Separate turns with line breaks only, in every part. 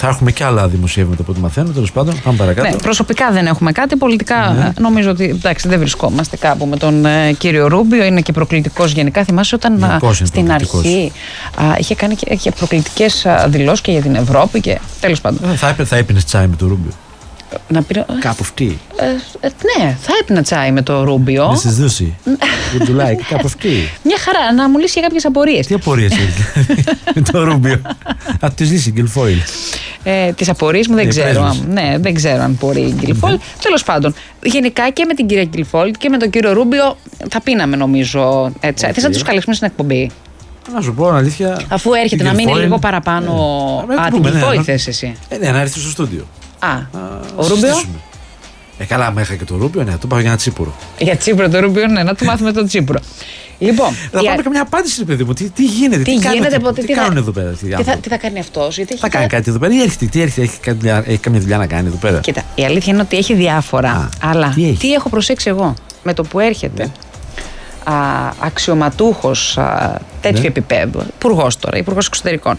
Θα έχουμε και άλλα δημοσιεύματα από ό,τι μαθαίνω. Τέλος πάντων, πάμε παρακάτω.
Ναι, προσωπικά δεν έχουμε κάτι. Πολιτικά νομίζω ότι εντάξει, δεν βρισκόμαστε κάπου με τον κύριο Ρούμπιο. Είναι και προκλητικός γενικά. Θυμάσαι όταν στην αρχή είχε κάνει και προκλητικές δηλώσεις και για την Ευρώπη και τέλος πάντων.
Θα έπινες τσάι με τον Ρούμπιο. Κάπου αυτή.
Ναι, θα έπινα τσάι με το Ρούμπιο.
Να σας δώσει. Would you like κάπου αυτή.
Μια χαρά, να μου λύσει για κάποιες απορίες.
Τι απορίες έχεις με το Ρούμπιο? Θα τις λύσει η Γκυλφόιλ.
Τις απορίες μου δεν ξέρω. Ναι, δεν ξέρω αν μπορεί η Γκυλφόιλ. Τέλος πάντων, γενικά και με την κυρία Γκυλφόιλ και με τον κύριο Ρούμπιο θα πίναμε νομίζω. Θες να τους καλέσουμε στην εκπομπή?
Να σου πω αλήθεια.
Αφού έρχεται να μείνει λίγο παραπάνω. Την Γκυλφόιλ θες εσύ?
Ναι, να έρθει στο στούντιο.
Ο Ρούμπιο.
Καλά, μέχρι και το Ρούμπιο, ναι, το πάω για ένα τσίπουρο.
Για τσίπουρο το Ρούμπιο, ναι, να του μάθουμε το τσίπουρο. Λοιπόν.
Θα πάρουμε καμιά απάντηση, παιδί μου. Τι γίνεται, τι κάνουν εδώ πέρα.
Τι θα κάνει αυτός,
θα κάνει κάτι εδώ πέρα ή έρχεται, έχει καμία δουλειά να κάνει εδώ πέρα?
Κοίτα, η αλήθεια είναι ότι έχει διάφορα. Αλλά τι έχω προσέξει εγώ με το που έρχεται αξιωματούχος τέτοιου επίπεδου, υπουργός τώρα, υπουργός εξωτερικών.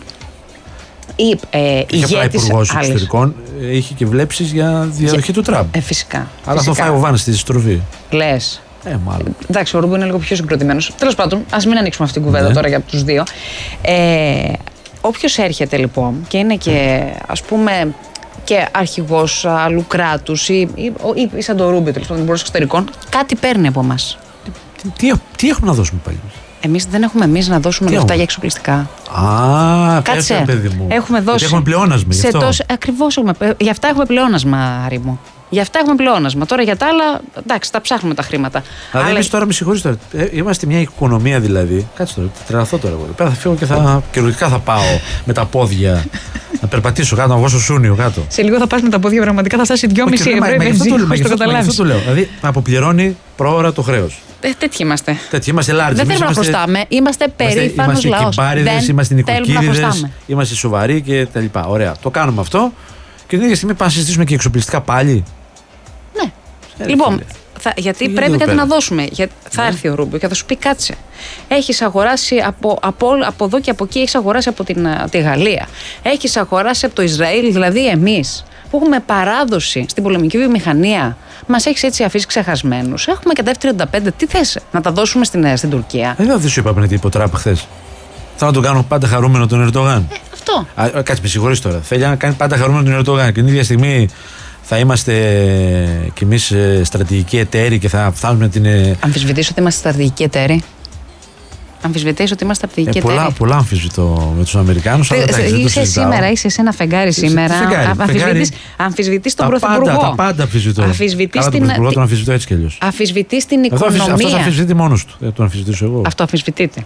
Ηγέτης εξωτερικών είχε και βλέψεις για διαδοχή του Τραμπ.
Φυσικά.
Αλλά θα φάει ο Βάνης στη στροφή.
Λες.
Μάλλον.
Εντάξει, ο Ρούμπιο είναι λίγο πιο συγκροτημένος. Τέλος πάντων, ας μην ανοίξουμε αυτή την κουβέντα τώρα για τους δύο. Όποιος έρχεται λοιπόν και είναι και ας πούμε και αρχηγός άλλου κράτους ή σαν το Ρούμπιο, τέλος πάντων, υπουργός εξωτερικών, κάτι παίρνει από εμάς.
Τι έχουμε να δώσουμε πάλι?
Εμείς δεν έχουμε να δώσουμε λεφτά για εξοπλιστικά.
Κάτσε, παιδί μου.
Έχουμε δώσει.
Έχουμε πλεόνασμα.
Ακριβώς έχουμε. Γι' αυτά έχουμε πλεόνασμα, Άρη μου. Γι' αυτά έχουμε πλεόνασμα. Τώρα για τα άλλα, εντάξει, τα ψάχνουμε τα χρήματα.
Δηλαδή, εμείς τώρα, με συγχωρείς τώρα, είμαστε μια οικονομία δηλαδή. Κάτσε τώρα, θα τρελαθώ τώρα. Πέρα θα φύγω και κυριολεκτικά θα πάω με τα πόδια. Να περπατήσω κάτω, να βγω στο σούνιο κάτω.
Σε λίγο θα πας με τα πόδια, πραγματικά θα στάσει 2,5 ευρώ η βενζίνη. Το καταλάβεις.
Αυτό το λέω. Δηλαδή, αποπληρώνει πρόωρα το χρέος.
Τέτοιοι είμαστε.
Είμαστε large.
Δεν θέλουμε να χρωστάμε. Είμαστε περήφανος λαός.
Είμαστε κυμπάριδες, είμαστε νοικοκύριδες, είμαστε σοβαροί και τα λοιπά. Ωραία. Το κάνουμε αυτό και την ίδια στιγμή πάμε να συζητήσουμε και εξοπλιστικά πάλι.
Ναι. Λοιπόν, γιατί πρέπει κάτι να δώσουμε. Θα έρθει ο Ρούμπιο και θα σου πει κάτσε. Έχεις αγοράσει από εδώ και από εκεί, έχεις αγοράσει από τη Γαλλία. Έχεις αγοράσει από το Ισραήλ, δηλαδή εμείς που έχουμε παράδοση στην πολεμική βιομηχανία. Μας έχεις έτσι αφήσει ξεχασμένους. Έχουμε και τα F-35. Τι θες, να τα δώσουμε στην Τουρκία?
Δεν σου είπα πριν τίποτα χθες. Θέλω να τον κάνω πάντα χαρούμενο τον Ερντογάν.
Αυτό.
Κάτσε, με συγχωρείς τώρα. Θέλει να κάνει πάντα χαρούμενο τον Ερντογάν και την ίδια στιγμή θα είμαστε κι εμείς στρατηγικοί εταίροι και θα φτάνουμε την.
Αμφισβητείς ότι είμαστε στρατηγικοί εταίροι? Αμφισβητείς ότι είμαστε στρατηγικοί εταίροι?
Πολλά αμφισβητώ με τους Αμερικάνους.
Είσαι σε ένα φεγγάρι σήμερα. Αμφισβητείς τον Πρωθυπουργό.
Τα πάντα αμφισβητώ. Τον Πρωθυπουργό τον αμφισβητώ έτσι κι αλλιώς.
Αμφισβητείς την οικονομία.
Αυτός αμφισβητεί μόνος του. Τον αμφισβητήσω εγώ.
Αυτό αμφισβητείται.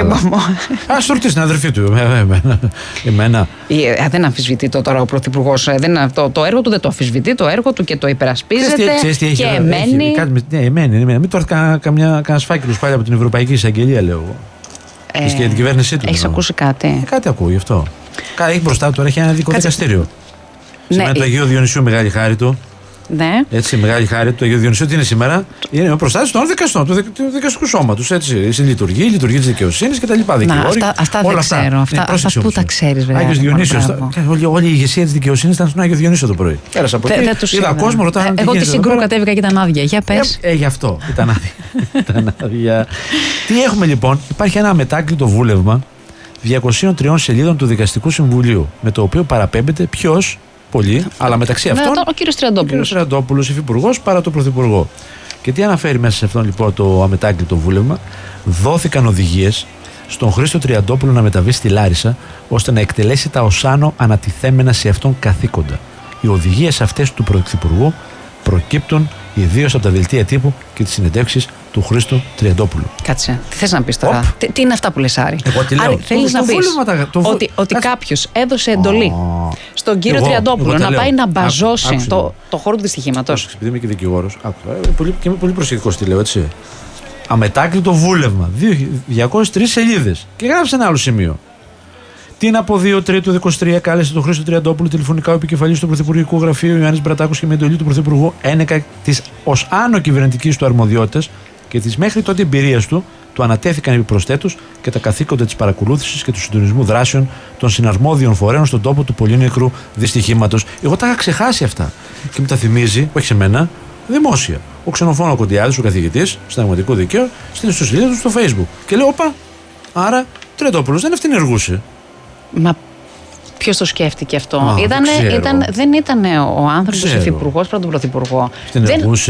Ας το ρωτήσει την αδερφή του. Εμένα.
Δεν αμφισβητεί τώρα ο Πρωθυπουργός. Το έργο του δεν το αμφισβητεί. Το έργο του και το υπερασπίζεται. Και εμένει.
Μην τώρα κανένα φάκελο πάλι από την Ευρωπαϊκή Εισαγγελία, λέω εγώ. Και για την κυβέρνησή του.
Έχεις ακούσει κάτι?
Κάτι ακούω γι' αυτό. Έχει μπροστά του τώρα, έχει ένα δικό δικαστήριο. Σήμερα το Αγίου Διονυσίου, μεγάλη χάρη του.
Ναι.
Έτσι, μεγάλη χάρη του Αγίου Διονυσίου. Τι είναι σήμερα? Είναι ο προστάτης των δικαστών, του δικαστικού σώματος. Έτσι, η λειτουργία της δικαιοσύνης κτλ.
Αυτά δεν ξέρω. Αυτά πού τα ξέρεις, βέβαια.
Άγιος Διονύσιος. Όλη η ηγεσία της δικαιοσύνης ήταν στον Άγιο Διονύσιο το πρωί. Πέρασα από εκεί. Είδα κόσμο, ρωτάνε.
Εγώ τη Συγκρού κατέβηκα και ήταν άδεια. Για πες.
Γι' αυτό ήταν άδεια. Τι έχουμε λοιπόν? Υπάρχει ένα αμετάκλητο βούλευμα 203 σελίδων του Δικαστικού Συμβουλίου, με το οποίο παραπέμπεται ποιος? Πολλοί, αλλά μεταξύ αυτών
ο κύριος Τριαντόπουλος.
Ο κύριος Τριαντόπουλος, υφυπουργός παρά το πρωθυπουργό. Και τι αναφέρει μέσα σε αυτόν λοιπόν το αμετάκλητο βούλευμα? Δόθηκαν οδηγίες στον Χρήστο Τριαντόπουλο να μεταβεί στη Λάρισα, ώστε να εκτελέσει τα ως άνω ανατιθέμενα σε αυτόν καθήκοντα. Οι οδηγίες αυτές του πρωθυπουργού προκύπτουν ιδίως από τα δελτία τύπου και τις συνεντεύξεις του Χρήστου Τριαντόπουλου.
Κάτσε, τι θες να πεις τώρα? Τι είναι αυτά που λες, Άρη?
Εγώ τι λέω?
Άρη, θέλεις να πεις ότι κάποιος έδωσε εντολή στον κύριο Τριαντόπουλο να πάει να μπαζώσει το χώρο του δυστυχήματος?
Επειδή είμαι και δικηγόρος, και είμαι πολύ προσεκτικός τι λέω, έτσι. Αμετάκλητο βούλευμα, 203 σελίδες. Και γράψε ένα άλλο σημείο. Την από 2/3/23 κάλεσε τον Χρήστο Τριαντόπουλο τηλεφωνικά ο επικεφαλής του Πρωθυπουργικού Γραφείου Ιωάννης Μπρατάκος και με εντολή του Πρωθυπουργού ένεκα της ως άνω κυβερνητικής του αρμοδιότητας και της μέχρι τότε εμπειρίας του του ανατέθηκαν επιπροσθέτως και τα καθήκοντα της παρακολούθησης και του συντονισμού δράσεων των συναρμόδιων φορέων στον τόπο του πολύ νεκρού δυστυχήματος. Εγώ τα είχα ξεχάσει αυτά. Και μου τα θυμίζει, όχι σε μένα, δημόσια. Ο Ξενοφώνο Κοντιάδης, ο καθηγητής συνταγματικού δικαίου, στην ιστοσελίδα του στο Facebook. Και λέω, όπα, άρα Τριαντόπουλος δεν ευθυνεργούσε.
Μα ποιος το σκέφτηκε αυτό? Δεν ήταν ο άνθρωπος υφυπουργός πρώτον πρωθυπουργό.
Δεν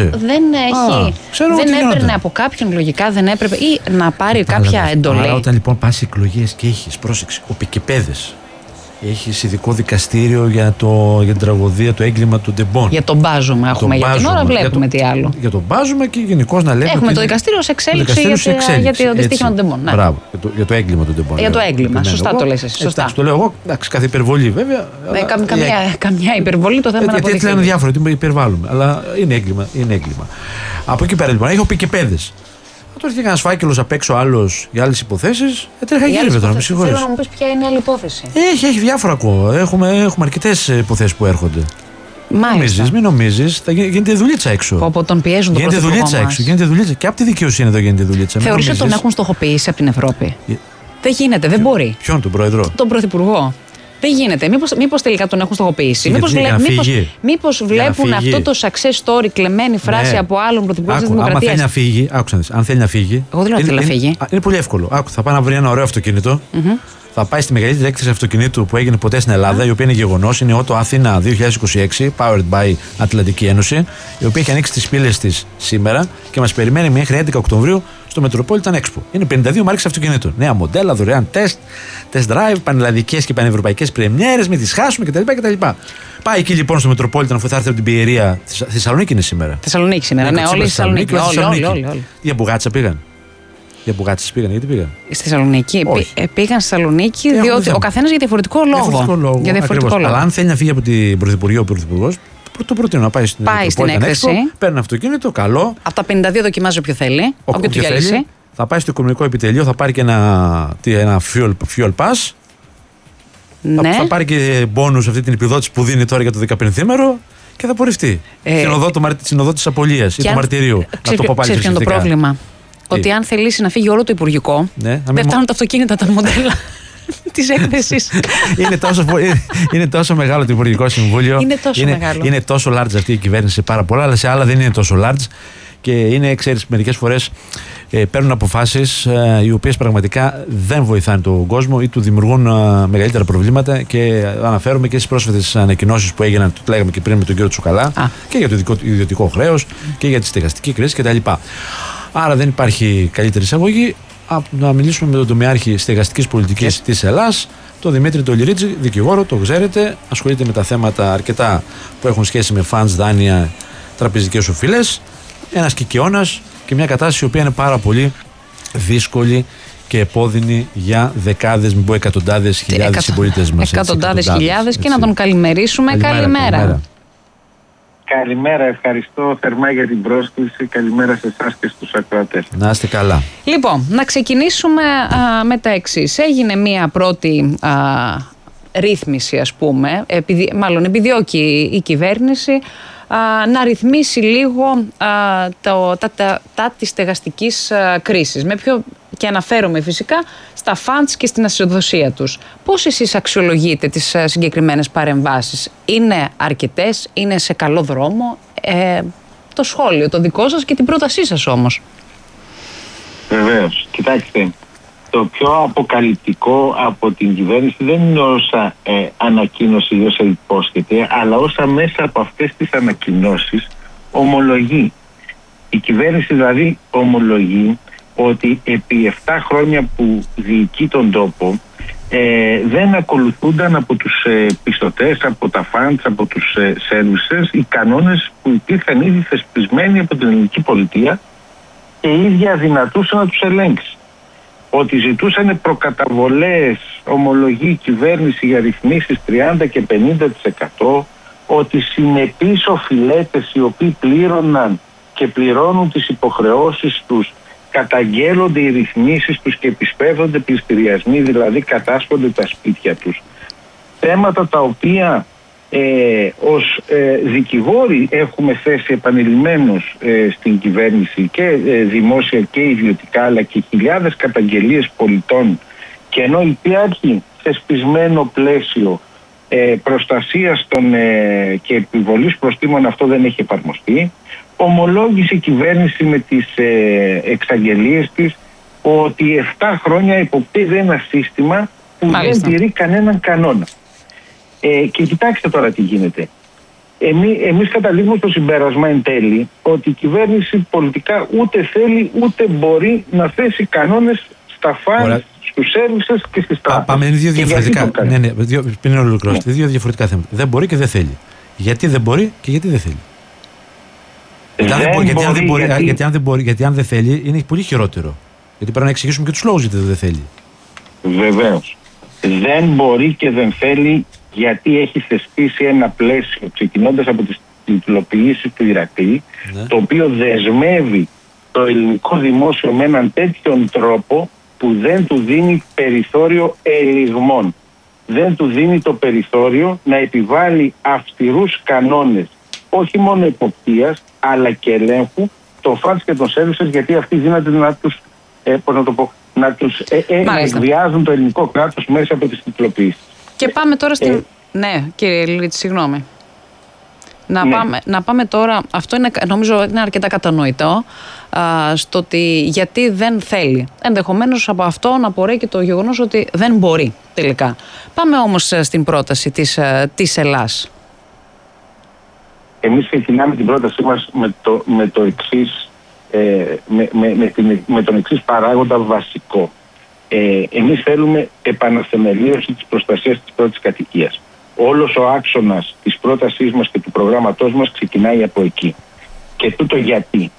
έπαιρνε από κάποιον λογικά, δεν έπρεπε ή να πάρει κάποια εντολή.
Άρα όταν λοιπόν πας εκλογές και έχεις, πρόσεξε, ο Πικεπέδες, έχεις ειδικό δικαστήριο για την τραγωδία, το έγκλημα του Ντεμπόν.
Για τον Μπάζωμα έχουμε για την ώρα, βλέπουμε τι άλλο.
Για τον Μπάζωμα και γενικώς να λέμε.
Έχουμε το δικαστήριο σε εξέλιξη για το δυστύχημα του Ντεμπόν.
Μπράβο, για το έγκλημα του Ντεμπόν.
Για το έγκλημα, σωστά το λες εσύ. Σωστά.
Το λέω εγώ, κάθε υπερβολή βέβαια.
Καμιά υπερβολή, το θέμα είναι να
αποδειχθεί. Γιατί λένε διάφορα, ότι υπερβάλλουμε. Αλλά είναι έγκλημα. Από εκεί πέρα λοιπόν, έχω Πικεπέδες. Τώρα είχε κανένα φάκελο απ' έξω άλλος για άλλες υποθέσεις. Τρέχα γύρω τώρα, με συγχωρείς.
Θέλω να μου πεις ποια είναι η άλλη υπόθεση.
Έχει διάφορα ακόμα. Έχουμε αρκετές υποθέσεις που έρχονται.
Μάλιστα.
Μην νομίζεις, γίνεται δουλίτσα έξω.
Από τον πιέζουν τον πρωθυπουργό μας.
Γίνεται δουλίτσα. Και από τη δικαιοσύνη εδώ γίνεται δουλίτσα.
Θεωρείς ότι τον έχουν στοχοποιήσει από την Ευρώπη? Δεν γίνεται, δεν μπορεί.
Ποιον, τον πρόεδρο?
Τον πρωθυπουργό. Δεν γίνεται. Μήπως τελικά τον έχουν στοχοποιήσει? Μήπως βλέπουν αυτό το success story, κλεμμένη φράση από άλλον πρωθυπουργό της Δημοκρατίας?
Αν θέλει να φύγει, αν θέλει να φύγει.
Εγώ δεν λέω ότι θέλει να φύγει.
Είναι πολύ εύκολο. Θα πάει να βρει ένα ωραίο αυτοκίνητο. Θα πάει στη μεγαλύτερη έκθεση αυτοκινήτου που έγινε ποτέ στην Ελλάδα, η οποία είναι γεγονός. Είναι το Αθήνα 2026, powered by Ατλαντική Ένωση, η οποία έχει ανοίξει τις πύλες της σήμερα και μας περιμένει μέχρι 11 Οκτωβρίου στο Metropolitan Expo. Είναι 52 μάρκες αυτοκινήτων. Νέα μοντέλα, δωρεάν test drive, πανελλαδικές και πανευρωπαϊκές πρεμιέρες, μην τις χάσουμε κτλ. Πάει εκεί λοιπόν στο Metropolitan, αφού θα έρθει από την Πιερία. Θεσσαλονίκη είναι σήμερα.
Θεσσαλονίκη σήμερα, ναι, όλοι στη Θεσσαλονίκη. Όλοι.
Για Μπουγάτσα πήγαν. Για Μπουγάτσες πήγαν, γιατί πήγαν?
Στη Θεσσαλονίκη. Πήγαν στη Θεσσαλονίκη, διότι ο καθένας για διαφορετικό λόγο. Για διαφορετικό λόγο.
Αλλά αν θέλει να φύγει από την Πρωθυπουργία ο Πρωθυπουργός, το προτείνω να πάει στην
έκθεση.
Παίρνει αυτοκίνητο, καλό.
Από τα 52 δοκιμάζει όποιο θέλει. Όποιο του γυαλίσει.
Θα πάει στο Οικονομικό Επιτελείο, θα πάρει και ένα fuel pass.
Ναι.
Θα πάρει και μπόνους αυτή την επιδότηση που δίνει τώρα για το 15ήμερο και θα πορευτεί. Συνοδό της απολίας ή του μαρτυρίου.
Ξέρεις ποιο είναι το πρόβλημα? Ότι αν θελήσει να φύγει όλο το Υπουργικό, δεν φτάνουν τα αυτοκίνητα, τα μοντέλα της έκθεσης.
Είναι τόσο μεγάλο το Υπουργικό Συμβούλιο. Είναι τόσο large αυτή η κυβέρνηση πάρα πολλά, αλλά σε άλλα δεν είναι τόσο large. Και είναι, ξέρεις, μερικές φορές παίρνουν αποφάσεις οι οποίες πραγματικά δεν βοηθάνε τον κόσμο ή του δημιουργούν μεγαλύτερα προβλήματα. Και αναφέρομαι και στις πρόσφατες ανακοινώσεις που έγιναν, το λέγαμε και πριν με τον κύριο Τσουκαλά, και για το ιδιωτικό χρέος και για τη στεγαστική κρίση κτλ. Άρα δεν υπάρχει καλύτερη εισαγωγή από να μιλήσουμε με τον τομεάρχη στεγαστικής πολιτικής της Ελλάς, τον Δημήτρη Τολιρίτζη, δικηγόρο, το ξέρετε, ασχολείται με τα θέματα αρκετά που έχουν σχέση με funds, δάνεια, τραπεζικές οφειλές. Ένας κικαιώνας και μια κατάσταση η οποία είναι πάρα πολύ δύσκολη και επώδυνη για δεκάδες, μην πω εκατοντάδες χιλιάδες συμπολίτες μας.
Εκατοντάδες χιλιάδες και να τον καλημερίσουμε. Καλημέρα.
Καλημέρα, ευχαριστώ θερμά για την πρόσκληση. Καλημέρα σε εσάς και στους ακροατές.
Να είστε καλά.
Λοιπόν, να ξεκινήσουμε με τα εξής. Έγινε μία πρώτη ρύθμιση, ας πούμε, επιδιώκει η κυβέρνηση να ρυθμίσει λίγο τα της στεγαστικής κρίσης. Και αναφέρομαι φυσικά στα funds και στην ασυδοσία τους. Πώς εσείς αξιολογείτε τις συγκεκριμένες παρεμβάσεις? Είναι αρκετές, είναι σε καλό δρόμο? Το σχόλιο το δικό σας και την πρότασή σας όμως.
Βεβαίως. Κοιτάξτε, το πιο αποκαλυπτικό από την κυβέρνηση δεν είναι όσα ανακοίνωσε ή όσα υπόσχεται, αλλά όσα μέσα από αυτές τις ανακοινώσεις ομολογεί. Η κυβέρνηση δηλαδή ομολογεί ότι επί 7 χρόνια που διοικεί τον τόπο δεν ακολουθούνταν από τους πιστωτές, από τα funds, από τους services οι κανόνες που υπήρχαν ήδη θεσπισμένοι από την ελληνική πολιτεία και η ίδια αδυνατούσε να τους ελέγξει. Ότι ζητούσαν προκαταβολές, ομολογεί η κυβέρνηση για ρυθμίσεις 30 και 50%, ότι συνεπείς οφειλέτες οι οποίοι πλήρωναν και πληρώνουν τις υποχρεώσεις τους, καταγγέλλονται οι ρυθμίσεις τους και επισπεύδονται πληστηριασμοί, δηλαδή κατάσχονται τα σπίτια τους. Θέματα τα οποία ως δικηγόροι έχουμε θέσει επανειλημμένως στην κυβέρνηση και δημόσια και ιδιωτικά, αλλά και χιλιάδες καταγγελίες πολιτών, και ενώ υπάρχει θεσπισμένο πλαίσιο προστασίας και επιβολής προστίμων, αυτό δεν έχει εφαρμοστεί. Ομολόγησε η κυβέρνηση με τις εξαγγελίες της ότι 7 χρόνια υποπτεύει ένα σύστημα που δεν τηρεί κανέναν κανόνα. Και κοιτάξτε τώρα τι γίνεται. Εμείς καταλήγουμε στο συμπέρασμα εν τέλει ότι η κυβέρνηση πολιτικά ούτε θέλει ούτε μπορεί να θέσει κανόνες στα φαν, στους σέρβισες και στις τράπεζες.
Πάμε, είναι δύο διαφορετικά. Πριν ολοκληρώσετε, δύο διαφορετικά θέματα. Δεν μπορεί και δεν θέλει. Γιατί δεν μπορεί και γιατί δεν θέλει. Γιατί αν δεν θέλει είναι πολύ χειρότερο. Γιατί πρέπει να εξηγήσουμε και τους λόγους γιατί δεν θέλει.
Βεβαίως. Δεν μπορεί και δεν θέλει γιατί έχει θεσπίσει ένα πλαίσιο, ξεκινώντας από τις τιτλοποιήσεις του Ηρακλή, το οποίο δεσμεύει το ελληνικό δημόσιο με έναν τέτοιον τρόπο που δεν του δίνει περιθώριο ελιγμών. Δεν του δίνει το περιθώριο να επιβάλλει αυστηρούς κανόνες, όχι μόνο εποπτείας, αλλά και ελέγχου των φαντς και των σέρβισες, γιατί αυτοί δύναται να τους, εκβιάζουν το ελληνικό κράτος μέσα από τις τιτλοποιήσεις.
Και πάμε τώρα στην... Ναι, κύριε Λιλίτση, συγγνώμη. Να πάμε τώρα, αυτό νομίζω είναι αρκετά κατανοητό, στο ότι γιατί δεν θέλει. Ενδεχομένως από αυτό να απορρέει και το γεγονός ότι δεν μπορεί τελικά. Πάμε όμως στην πρόταση της Ελλάς.
Εμείς ξεκινάμε την πρότασή μας με τον εξής παράγοντα βασικό. Εμείς θέλουμε επαναθεμελίωση της προστασίας της πρώτης κατοικίας. Όλος ο άξονας της πρότασής μας και του προγράμματός μας ξεκινάει από εκεί. Και τούτο γιατί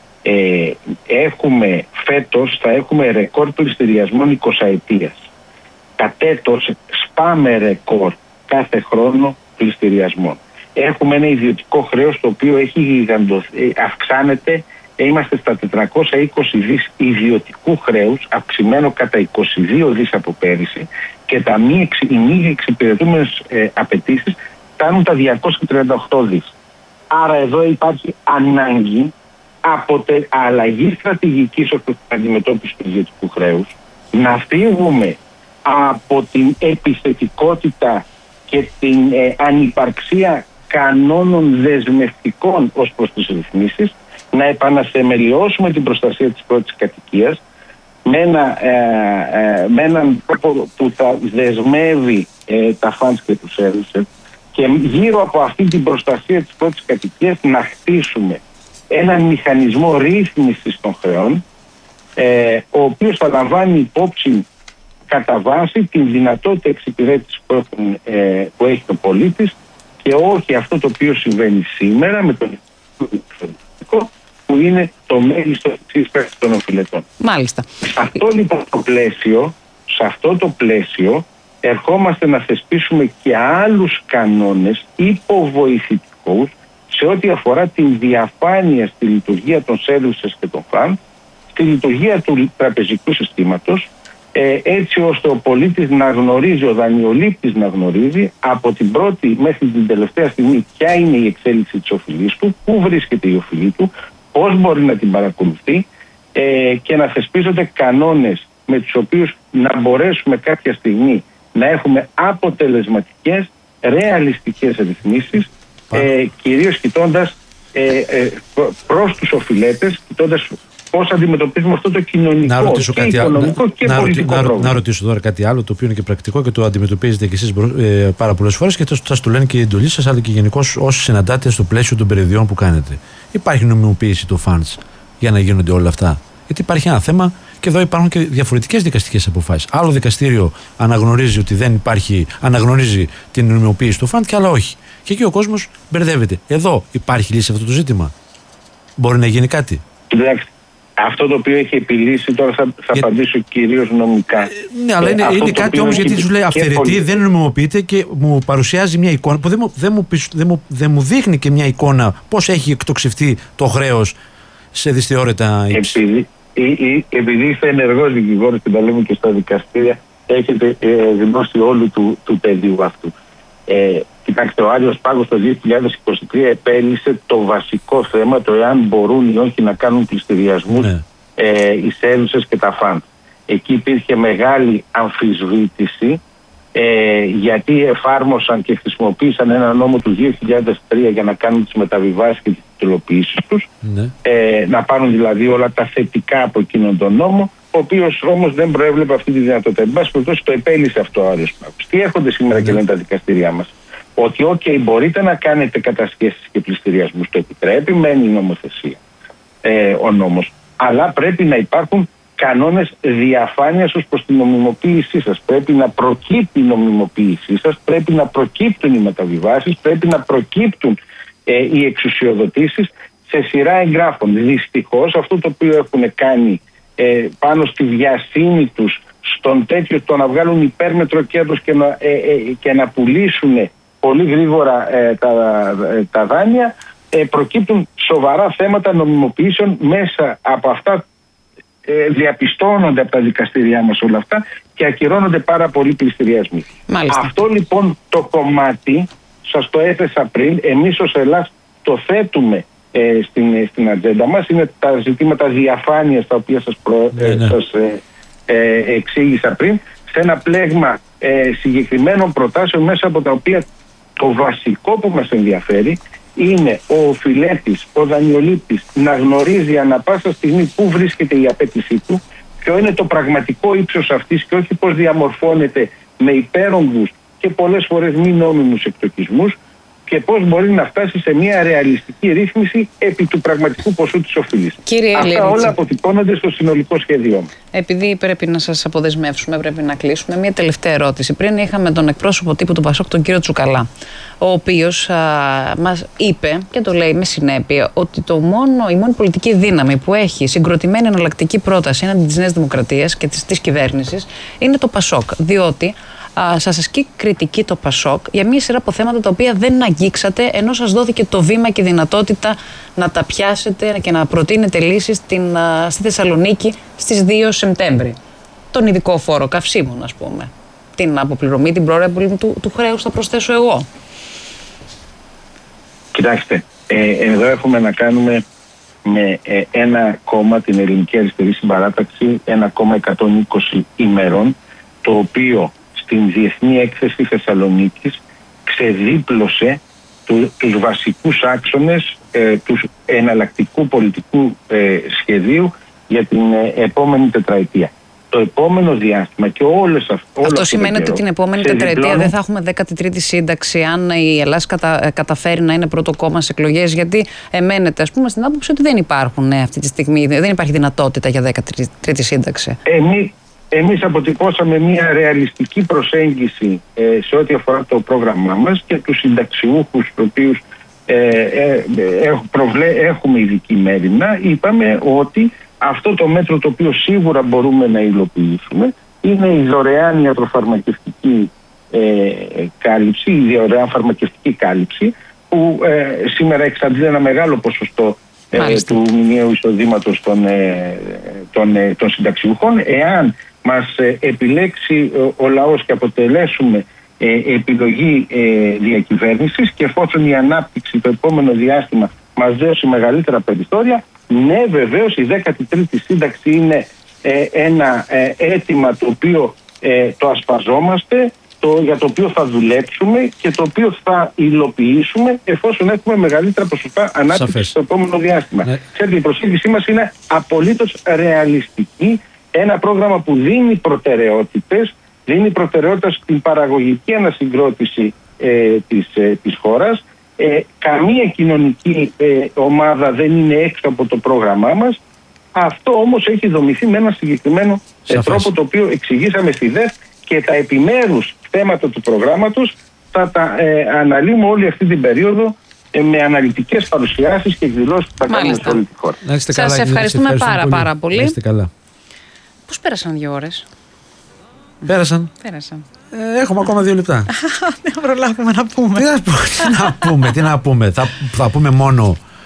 θα έχουμε ρεκόρ πληστηριασμών 20ετίας. Κατέτος σπάμε ρεκόρ κάθε χρόνο πληστηριασμών. Έχουμε ένα ιδιωτικό χρέος το οποίο αυξάνεται. Είμαστε στα 420 δις ιδιωτικού χρέους, αυξημένο κατά 22 δις από πέρυσι, και οι μη εξυπηρετούμενες απαιτήσεις φτάνουν τα 238 δις. Άρα εδώ υπάρχει ανάγκη αλλαγή στρατηγικής ως προς την αντιμετώπιση του ιδιωτικού χρέους, να φύγουμε από την επιθετικότητα και την ανυπαρξία κανόνων δεσμευτικών ως προς τις ρυθμίσεις, να επαναθεμελιώσουμε την προστασία της πρώτης κατοικίας με έναν τρόπο που θα δεσμεύει τα φαντς και τους services, και γύρω από αυτή την προστασία της πρώτης κατοικίας να χτίσουμε έναν μηχανισμό ρύθμισης των χρεών, ο οποίος θα λαμβάνει υπόψη κατά βάση την δυνατότητα εξυπηρέτησης που έχει το πολίτης, και όχι αυτό το οποίο συμβαίνει σήμερα με τον εξωτερικό, που είναι το μέγιστο της ύσπραξης των οφειλετών.
Μάλιστα.
Σε αυτό το πλαίσιο ερχόμαστε να θεσπίσουμε και άλλους κανόνες υποβοηθητικούς σε ό,τι αφορά την διαφάνεια στη λειτουργία των services και των φαν, στη λειτουργία του τραπεζικού συστήματος, έτσι ώστε ο πολίτης να γνωρίζει, ο δανειολήπτης να γνωρίζει από την πρώτη μέχρι την τελευταία στιγμή ποια είναι η εξέλιξη της οφειλής του, πού βρίσκεται η οφειλή του, πώς μπορεί να την παρακολουθεί, και να θεσπίζονται κανόνες με τους οποίους να μπορέσουμε κάποια στιγμή να έχουμε αποτελεσματικές, ρεαλιστικές ρυθμίσεις, κυρίως κοιτώντας προς τους οφειλέτες, κοιτώντας πώς αντιμετωπίζουμε αυτό το κοινωνικό και οικονομικό και πολιτικό πρόβλημα.
Να ρωτήσω τώρα κάτι άλλο, το οποίο είναι και πρακτικό και το αντιμετωπίζετε και εσείς πάρα πολλές φορές, και σας το λένε και οι εντολείς σας, αλλά και γενικώς όσοι συναντάτε στο πλαίσιο των περιοδιών που κάνετε. Υπάρχει νομιμοποίηση του funds για να γίνονται όλα αυτά? Γιατί υπάρχει ένα θέμα, και εδώ υπάρχουν και διαφορετικές δικαστικές αποφάσεις. Άλλο δικαστήριο αναγνωρίζει ότι δεν υπάρχει, αναγνωρίζει την νομιμοποίηση του fund, και άλλο όχι. Και εκεί ο κόσμος μπερδεύεται. Εδώ υπάρχει λύση σε αυτό το ζήτημα? Μπορεί να γίνει κάτι?
Κοιτάξτε, αυτό το οποίο έχει επιλύσει, τώρα θα απαντήσω κυρίως νομικά.
Ναι, αλλά είναι κάτι όμως, γιατί σου λέει αυθαιρετή, δεν νομιμοποιείται, και μου παρουσιάζει μια εικόνα που δεν μου δείχνει και μια εικόνα πώς έχει εκτοξευτεί το χρέος σε δυσθεώρητα ύψη.
Επειδή είστε ενεργός δικηγόρος και τα λέμε και στα δικαστήρια, έχετε γνώση όλου του πεδίου αυτού. Κοιτάξτε, ο Άριος Πάγος το 2023 επέλυσε το βασικό θέμα, το εάν μπορούν ή όχι να κάνουν πληστηριασμούς οι Σέλουσες και τα φαντ. Εκεί υπήρχε μεγάλη αμφισβήτηση, γιατί εφάρμοσαν και χρησιμοποίησαν ένα νόμο του 2003 για να κάνουν τις μεταβιβάσεις και τις τιτλοποιήσεις τους, να πάρουν δηλαδή όλα τα θετικά από εκείνον τον νόμο, ο οποίος όμως δεν προέβλεπε αυτή τη δυνατότητα. Εν πάση περιπτώσει, το επέλυσε αυτό ο Άριος Πάγος. Τι έρχονται σήμερα και λένε τα δικαστήριά μας? Ότι μπορείτε να κάνετε κατασχέσεις και πληστηριασμούς, το επιτρέπει, μένει η νομοθεσία, ο νόμος, αλλά πρέπει να υπάρχουν κανόνες διαφάνειας ως προς την νομιμοποίησή σας. Πρέπει να προκύπτει η νομιμοποίησή σας, πρέπει να προκύπτουν οι μεταβιβάσεις, πρέπει να προκύπτουν οι εξουσιοδοτήσεις σε σειρά εγγράφων. Δυστυχώς αυτό το οποίο έχουν κάνει πάνω στη βιασύνη τους, στον τέτοιο το να βγάλουν υπέρμετρο κέρδος και να πουλήσουν πολύ γρήγορα τα δάνεια, προκύπτουν σοβαρά θέματα νομιμοποιήσεων μέσα από αυτά. Διαπιστώνονται από τα δικαστήριά μας όλα αυτά και ακυρώνονται πάρα πολλοί πληστηριασμοί. Αυτό λοιπόν το κομμάτι, σας το έθεσα πριν, εμείς ως Ελλάς το θέτουμε στην ατζέντα μας. Είναι τα ζητήματα διαφάνειας τα οποία σας εξήγησα πριν, σε ένα πλέγμα συγκεκριμένων προτάσεων, μέσα από τα οποία το βασικό που μας ενδιαφέρει είναι ο οφειλέτης, ο δανειολήπτης να γνωρίζει ανά πάσα στιγμή πού βρίσκεται η απέτησή του, ποιο είναι το πραγματικό ύψος αυτής και όχι πώς διαμορφώνεται με υπέρογκους και πολλές φορές μη νόμιμους εκτοκισμούς, και πώς μπορεί να φτάσει σε μια ρεαλιστική ρύθμιση επί του πραγματικού ποσού της οφειλής. Αυτά όλα αποτυπώνονται στο συνολικό σχέδιό μας.
Επειδή πρέπει να σας αποδεσμεύσουμε, πρέπει να κλείσουμε, μια τελευταία ερώτηση. Πριν είχαμε τον εκπρόσωπο τύπου του Πασόκ, τον κύριο Τσουκαλά, ο οποίος μας είπε, και το λέει με συνέπεια, ότι η μόνη πολιτική δύναμη που έχει συγκροτημένη εναλλακτική πρόταση έναντι της Νέας Δημοκρατίας και της κυβέρνησης είναι το Πασόκ. Διότι σας ασκεί κριτική το Πασόκ για μια σειρά από θέματα τα οποία δεν αγγίξατε, ενώ σας δόθηκε το βήμα και η δυνατότητα να τα πιάσετε και να προτείνετε λύσεις στη Θεσσαλονίκη στις 2 Σεπτέμβρη. Τον ειδικό φόρο καυσίμων, ας πούμε. Την αποπληρωμή, την πρόορη του χρέους, θα προσθέσω εγώ.
Κοιτάξτε, εδώ έχουμε να κάνουμε με ένα κόμμα, την Ελληνική Αριστερή Συμπαράταξη, ένα κόμμα 120 ημερών, το οποίο στην Διεθνή Έκθεση Θεσσαλονίκης ξεδίπλωσε τους βασικούς άξονες του εναλλακτικού πολιτικού σχεδίου για την επόμενη τετραετία. Το επόμενο διάστημα και όλες αυτές.
Αυτό σημαίνει ότι την επόμενη τετραετία δεν θα έχουμε 13η σύνταξη αν η Ελλάδα καταφέρει να είναι πρώτο κόμμα σε εκλογές? Γιατί εμένετε, ας πούμε, στην άποψη ότι δεν υπάρχουν αυτή τη στιγμή, δεν υπάρχει δυνατότητα για 13η σύνταξη.
Εμείς αποτυπώσαμε μια ρεαλιστική προσέγγιση σε ό,τι αφορά το πρόγραμμά μας και τους συνταξιούχους, τους οποίους έχουμε ειδική μέρημνα. Είπαμε ότι αυτό το μέτρο το οποίο σίγουρα μπορούμε να υλοποιήσουμε είναι η δωρεάν ιατροφαρμακευτική κάλυψη, η δωρεάν φαρμακευτική κάλυψη, που σήμερα εξαντλεί ένα μεγάλο ποσοστό του μηνιαίου εισοδήματος των συνταξιούχων. Εάν μας επιλέξει ο λαός και αποτελέσουμε επιλογή διακυβέρνησης, και εφόσον η ανάπτυξη το επόμενο διάστημα μας δώσει μεγαλύτερα περιθώρια, ναι, βεβαίως η 13η σύνταξη είναι ένα αίτημα το οποίο το ασπαζόμαστε, για το οποίο θα δουλέψουμε και το οποίο θα υλοποιήσουμε εφόσον έχουμε μεγαλύτερα ποσοστά ανάπτυξη στο επόμενο διάστημα. Ξέρετε, η προσέγγιση μας είναι απολύτως ρεαλιστική. Ένα πρόγραμμα που δίνει προτεραιότητες, δίνει προτεραιότητα στην παραγωγική ανασυγκρότηση της χώρας. Καμία κοινωνική ομάδα δεν είναι έξω από το πρόγραμμά μας. Αυτό όμως έχει δομηθεί με ένα συγκεκριμένο τρόπο, το οποίο εξηγήσαμε στη ΔΕΘ, και τα επιμέρους θέματα του προγράμματος θα τα αναλύουμε όλη αυτή την περίοδο με αναλυτικές παρουσιάσεις και εκδηλώσεις που θα κάνουμε σε όλη τη χώρα.
Σας ευχαριστούμε πάρα πολύ. Πώς πέρασαν 2 ώρες?
Πέρασαν. Έχουμε ακόμα 2 λεπτά.
Δεν προλάβουμε να πούμε.
Τι να πούμε. Θα πούμε μόνο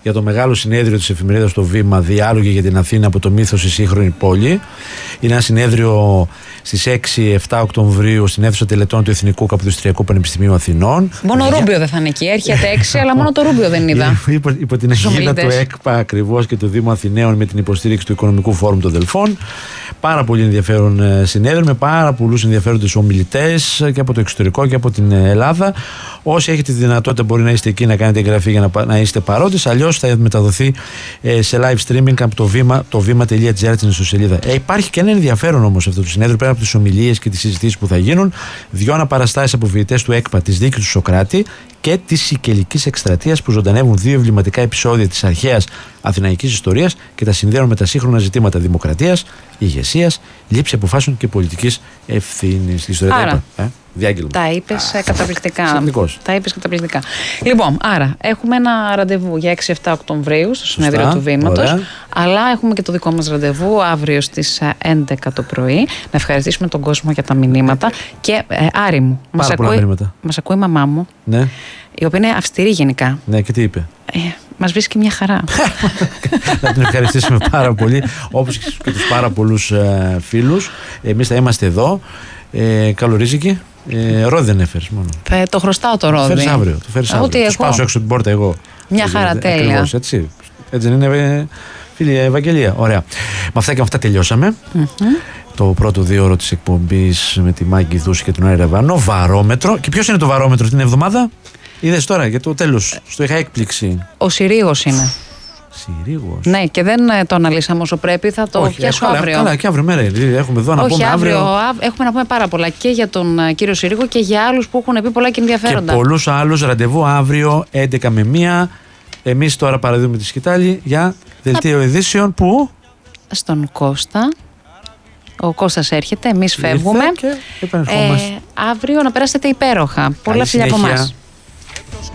για το μεγάλο συνέδριο της εφημερίδας Το Βήμα, Διάλογοι για την Αθήνα από το μύθος στη σύγχρονη πόλη. Είναι ένα συνέδριο στις 6-7 Οκτωβρίου στην αίθουσα τελετών του Εθνικού Καποδιστριακού Πανεπιστημίου Αθηνών.
Μόνο ο Ρούμπιο δεν θα είναι εκεί. Έρχεται 6, αλλά μόνο το Ρούμπιο δεν είδα.
Υπό την αιγίδα του ΕΚΠΑ ακριβώς και του Δήμου Αθηναίων, με την υποστήριξη του Οικονομικού Φόρουμ των Δελφών. Πάρα πολύ ενδιαφέρον συνέδριο με πάρα πολλούς ενδιαφέροντες ομιλητές και από το εξωτερικό και από την Ελλάδα. Όσοι έχετε τη δυνατότητα, μπορεί να είστε εκεί να κάνετε εγγραφή για να είστε παρόντες. Αλλιώς θα μεταδοθεί σε live streaming από το βήμα.gr στην ιστοσελίδα. Υπάρχει και ένα ενδιαφέρον όμως αυτό το συνέδριο, πέρα από τις ομιλίες και τις συζητήσεις που θα γίνουν. 2 αναπαραστάσεις από φοιτητές του ΕΚΠΑ, της δίκης του Σωκράτη και της Σικελικής Εκστρατείας, που ζωντανεύουν 2 εμβληματικά επεισόδια της αρχαίας αθηναϊκής ιστορίας και τα συνδέουν με τα σύγχρονα ζητήματα δημοκρατίας, ηγεσίας, λήψη αποφάσεων και πολιτικής ευθύνης.
Άρα,
διάγγελμα.
Τα είπες καταπληκτικά.
Εξαιρετικός.
Τα είπες καταπληκτικά. Λοιπόν, άρα έχουμε ένα ραντεβού για 6-7 Οκτωβρίου στο συνέδριο του Βήματος. Αλλά έχουμε και το δικό μας ραντεβού αύριο στις 11 το πρωί. Να ευχαριστήσουμε τον κόσμο για τα μηνύματα. Και Άρη μου, μας ακούει η μαμά μου,
ναι,
η οποία είναι αυστηρή γενικά.
Ναι, και τι είπε?
Μας βρίσκει μια χαρά.
Να την ευχαριστήσουμε πάρα πολύ, όπως και τους πάρα πολλούς φίλους. Εμείς θα είμαστε εδώ. Καλορίζικη. Ρόδι δεν έφερες μόνο?
Το χρωστάω το ρόδι.
Το φέρεις αύριο. Το σπάσω έξω την πόρτα εγώ.
Μια χαρά, τέλεια.
Ακριβώς, έτσι δεν είναι, φίλη Ευαγγελία? Ωραία. Με αυτά και με αυτά τελειώσαμε. Το πρώτο 2ωρο της εκπομπής με τη Μάγκη Δούση και τον Άρη Ραβάνο. Βαρόμετρο. Και ποιος είναι το βαρόμετρο την εβδομάδα? Είδες τώρα για το τέλος? Στο είχα έκπληξη.
Ο Συρίγος είναι.
Συρίγος.
Ναι, και δεν το αναλύσαμε όσο πρέπει. Θα το πιάσω αύριο.
Καλά, και αύριο μέρα είναι. Έχουμε εδώ να πούμε αύριο.
Έχουμε να πούμε πάρα πολλά και για τον κύριο Συρίγο και για άλλους που έχουν πει πολλά και ενδιαφέροντα.
Και πολλούς άλλους. Ραντεβού αύριο 11 με 1. Εμείς τώρα παραδίδουμε τη σκητάλη για δελτίο ειδήσεων. Πού?
Στον Κώστα. Ο Κώστας έρχεται, εμείς φεύγουμε.
Και επανερχόμαστε.
Αύριο να περάσετε υπέροχα. Πολλά φιλιά από εμάς.